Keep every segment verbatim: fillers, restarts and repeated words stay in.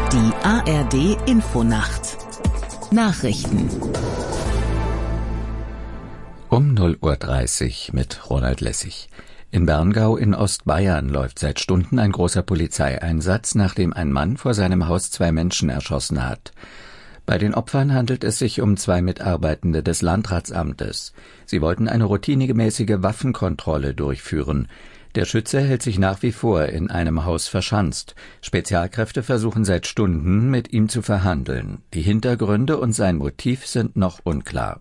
Die A R D Infonacht Nachrichten Um null Uhr dreißig mit Ronald Lessig. In Berngau in Ostbayern läuft seit Stunden ein großer Polizeieinsatz, nachdem ein Mann vor seinem Haus zwei Menschen erschossen hat. Bei den Opfern handelt es sich um zwei Mitarbeitende des Landratsamtes. Sie wollten eine routinemäßige Waffenkontrolle durchführen. Der Schütze hält sich nach wie vor in einem Haus verschanzt. Spezialkräfte versuchen seit Stunden, mit ihm zu verhandeln. Die Hintergründe und sein Motiv sind noch unklar.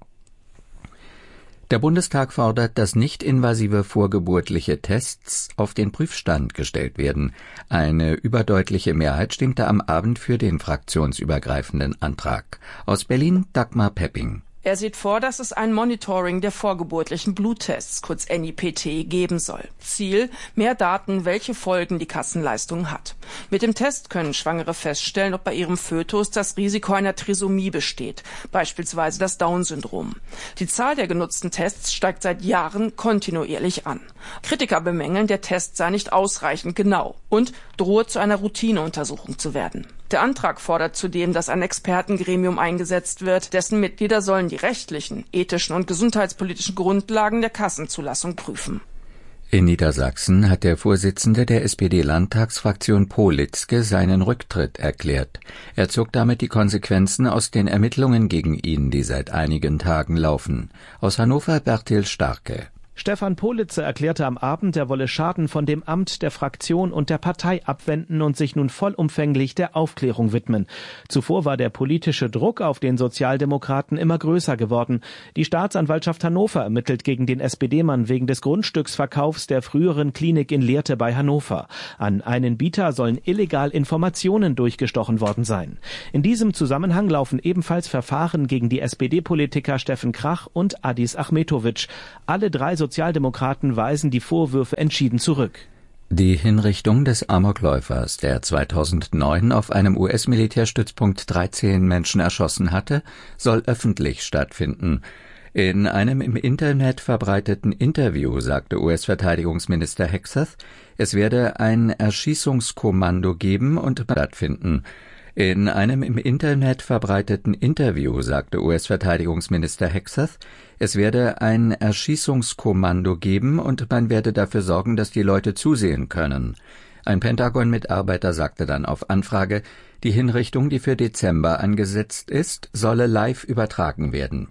Der Bundestag fordert, dass nicht-invasive vorgeburtliche Tests auf den Prüfstand gestellt werden. Eine überdeutliche Mehrheit stimmte am Abend für den fraktionsübergreifenden Antrag. Aus Berlin Dagmar Pepping. Er sieht vor, dass es ein Monitoring der vorgeburtlichen Bluttests, kurz N I P T, geben soll. Ziel: mehr Daten, welche Folgen die Kassenleistung hat. Mit dem Test können Schwangere feststellen, ob bei ihrem Fötus das Risiko einer Trisomie besteht, beispielsweise das Down-Syndrom. Die Zahl der genutzten Tests steigt seit Jahren kontinuierlich an. Kritiker bemängeln, der Test sei nicht ausreichend genau und drohe zu einer Routineuntersuchung zu werden. Der Antrag fordert zudem, dass ein Expertengremium eingesetzt wird, dessen Mitglieder sollen die rechtlichen, ethischen und gesundheitspolitischen Grundlagen der Kassenzulassung prüfen. In Niedersachsen hat der Vorsitzende der S P D-Landtagsfraktion Politzke seinen Rücktritt erklärt. Er zog damit die Konsequenzen aus den Ermittlungen gegen ihn, die seit einigen Tagen laufen. Aus Hannover Bertil Starke. Stefan Politze erklärte am Abend, er wolle Schaden von dem Amt, der Fraktion und der Partei abwenden und sich nun vollumfänglich der Aufklärung widmen. Zuvor war der politische Druck auf den Sozialdemokraten immer größer geworden. Die Staatsanwaltschaft Hannover ermittelt gegen den S P D-Mann wegen des Grundstücksverkaufs der früheren Klinik in Lehrte bei Hannover. An einen Bieter sollen illegal Informationen durchgestochen worden sein. In diesem Zusammenhang laufen ebenfalls Verfahren gegen die S P D-Politiker Steffen Krach und Adis Achmetovic. Alle drei Sozialdemokraten weisen die Vorwürfe entschieden zurück. Die Hinrichtung des Amokläufers, der zweitausendneun auf einem U S-Militärstützpunkt dreizehn Menschen erschossen hatte, soll öffentlich stattfinden. In einem im Internet verbreiteten Interview sagte U S-Verteidigungsminister Hegseth, es werde ein Erschießungskommando geben und stattfinden. In einem im Internet verbreiteten Interview sagte U S-Verteidigungsminister Hegseth, es werde ein Erschießungskommando geben und man werde dafür sorgen, dass die Leute zusehen können. Ein Pentagon-Mitarbeiter sagte dann auf Anfrage, die Hinrichtung, die für Dezember angesetzt ist, solle live übertragen werden.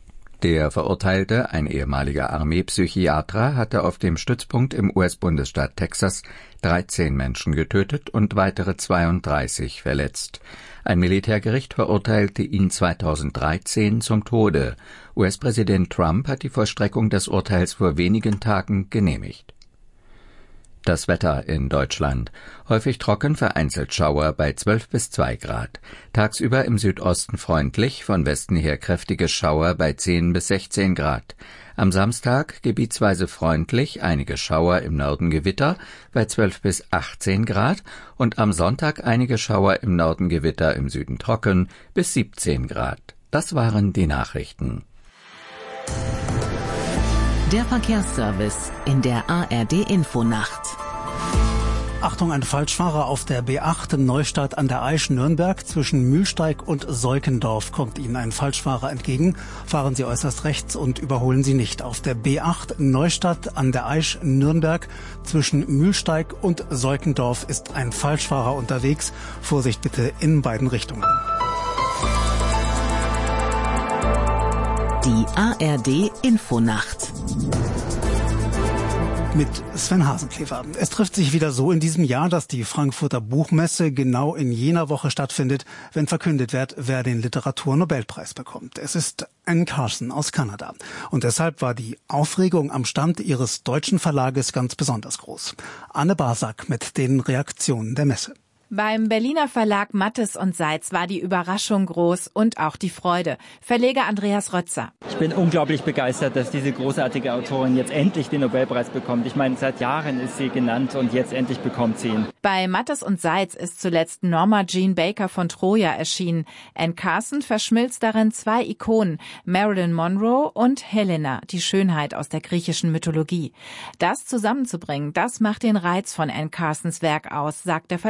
Der Verurteilte, ein ehemaliger Armeepsychiater, hatte auf dem Stützpunkt im U S-Bundesstaat Texas dreizehn Menschen getötet und weitere zweiunddreißig verletzt. Ein Militärgericht verurteilte ihn zweitausenddreizehn zum Tode. U S-Präsident Trump hat die Vollstreckung des Urteils vor wenigen Tagen genehmigt. Das Wetter in Deutschland. Häufig trocken, vereinzelt Schauer bei zwölf bis zwei Grad. Tagsüber im Südosten freundlich, von Westen her kräftige Schauer bei zehn bis sechzehn Grad. Am Samstag gebietsweise freundlich, einige Schauer im Norden Gewitter bei zwölf bis achtzehn Grad und am Sonntag einige Schauer im Norden Gewitter, im Süden trocken bis siebzehn Grad. Das waren die Nachrichten. Der Verkehrsservice in der A R D Infonacht. Achtung, ein Falschfahrer auf der B acht in Neustadt an der Aisch Nürnberg. Zwischen Mühlsteig und Seukendorf kommt Ihnen ein Falschfahrer entgegen. Fahren Sie äußerst rechts und überholen Sie nicht. Auf der B acht Neustadt an der Aisch Nürnberg zwischen Mühlsteig und Seukendorf ist ein Falschfahrer unterwegs. Vorsicht bitte in beiden Richtungen. Die A R D Infonacht. Mit Sven Hasenklever. Es trifft sich wieder so in diesem Jahr, dass die Frankfurter Buchmesse genau in jener Woche stattfindet, wenn verkündet wird, wer den Literaturnobelpreis bekommt. Es ist Anne Carson aus Kanada. Und deshalb war die Aufregung am Stand ihres deutschen Verlages ganz besonders groß. Anne Barsack mit den Reaktionen der Messe. Beim Berliner Verlag Mattes und Seitz war die Überraschung groß und auch die Freude. Verleger Andreas Rötzer. Ich bin unglaublich begeistert, dass diese großartige Autorin jetzt endlich den Nobelpreis bekommt. Ich meine, seit Jahren ist sie genannt und jetzt endlich bekommt sie ihn. Bei Mattes und Seitz ist zuletzt Norma Jean Baker von Troja erschienen. Anne Carson verschmilzt darin zwei Ikonen, Marilyn Monroe und Helena, die Schönheit aus der griechischen Mythologie. Das zusammenzubringen, das macht den Reiz von Anne Carsons Werk aus, sagt der Verlagschef.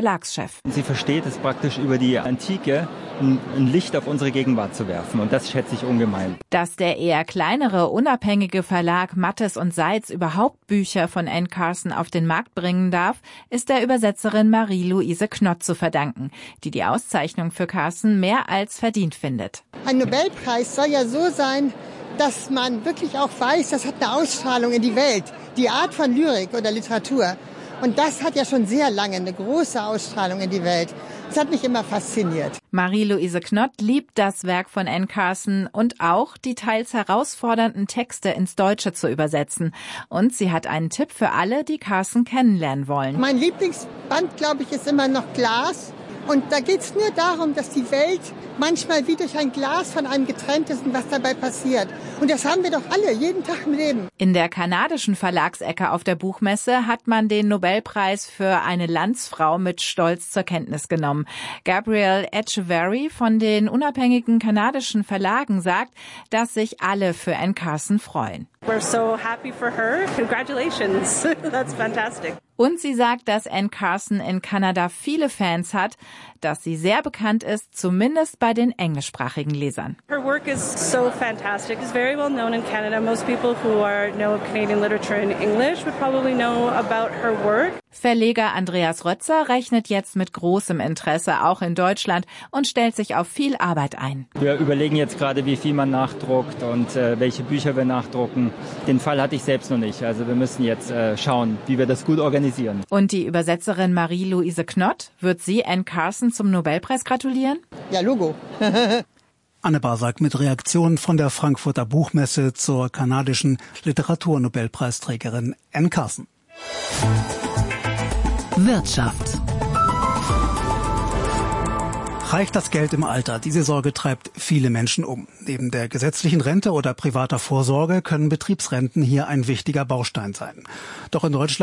Chef. Sie versteht es praktisch über die Antike, ein Licht auf unsere Gegenwart zu werfen. Und das schätze ich ungemein. Dass der eher kleinere, unabhängige Verlag Mattes und Seitz überhaupt Bücher von Anne Carson auf den Markt bringen darf, ist der Übersetzerin Marie-Louise Knott zu verdanken, die die Auszeichnung für Carson mehr als verdient findet. Ein Nobelpreis soll ja so sein, dass man wirklich auch weiß, das hat eine Ausstrahlung in die Welt. Die Art von Lyrik oder Literatur. Und das hat ja schon sehr lange eine große Ausstrahlung in die Welt. Das hat mich immer fasziniert. Marie-Louise Knott liebt das Werk von Anne Carson und auch die teils herausfordernden Texte ins Deutsche zu übersetzen. Und sie hat einen Tipp für alle, die Carson kennenlernen wollen. Mein Lieblingsband, glaube ich, ist immer noch Glas. Und da geht es nur darum, dass die Welt manchmal wie durch ein Glas von einem getrennt ist und was dabei passiert. Und das haben wir doch alle, jeden Tag im Leben. In der kanadischen Verlagsecke auf der Buchmesse hat man den Nobelpreis für eine Landsfrau mit Stolz zur Kenntnis genommen. Gabrielle Echeverry von den unabhängigen kanadischen Verlagen sagt, dass sich alle für Anne Carson freuen. We're so happy for her. Congratulations. That's fantastic. Und sie sagt, dass Anne Carson in Kanada viele Fans hat, dass sie sehr bekannt ist, zumindest bei den englischsprachigen Lesern. Her work is so fantastic. It's very well known in Canada. Most people who are know Canadian literature in English would probably know about her work. Verleger Andreas Rötzer rechnet jetzt mit großem Interesse auch in Deutschland und stellt sich auf viel Arbeit ein. Wir überlegen jetzt gerade, wie viel man nachdruckt und äh, welche Bücher wir nachdrucken. Den Fall hatte ich selbst noch nicht. Also wir müssen jetzt äh, schauen, wie wir das gut organisieren. Und die Übersetzerin Marie-Louise Knott, wird sie Anne Carson zum Nobelpreis gratulieren? Ja, Logo. Anne Basak mit Reaktionen von der Frankfurter Buchmesse zur kanadischen Literaturnobelpreisträgerin Anne Carson. Wirtschaft. Reicht das Geld im Alter? Diese Sorge treibt viele Menschen um. Neben der gesetzlichen Rente oder privater Vorsorge können Betriebsrenten hier ein wichtiger Baustein sein. Doch in Deutschland